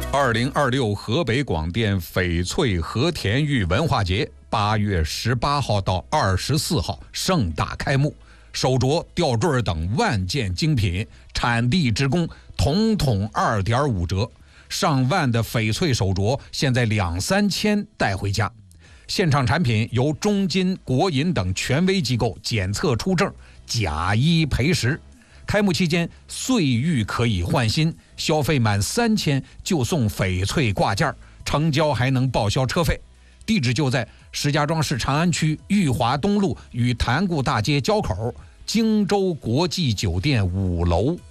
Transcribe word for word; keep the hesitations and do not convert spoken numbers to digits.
二零二六河北广电翡翠和田玉文化节八月十八号到二十四号盛大开幕，手镯、吊坠等万件精品，产地直供，统统二点五折。上万的翡翠手镯，现在两三千带回家。现场产品由中金、国银等权威机构检测出证，假一赔十。开幕期间，岁玉可以换新，消费满三千就送翡翠挂件，成交还能报销车费。地址就在石家庄市长安区裕华东路与潭固大街交口，荆州国际酒店五楼。